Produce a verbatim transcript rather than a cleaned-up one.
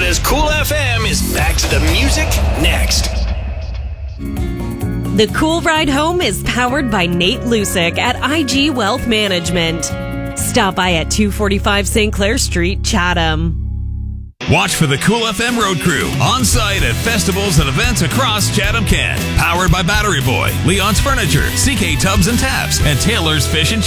says Cool F M is back to the music next. The Cool Ride Home is powered by Nate Lusick at I G Wealth Management. Stop by at two forty-five Saint Clair Street, Chatham. Watch for the Cool F M Road Crew on site at festivals and events across Chatham-Kent. Powered by Battery Boy, Leon's Furniture, C K Tubs and Taps, and Taylor's Fish and Chips.